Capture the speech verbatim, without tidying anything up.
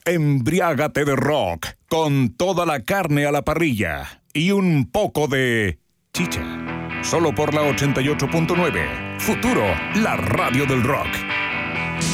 Embriágate de rock con toda la carne a la parrilla y un poco de chicha. Solo por la ochenta y ocho punto nueve. Futuro, la radio del rock.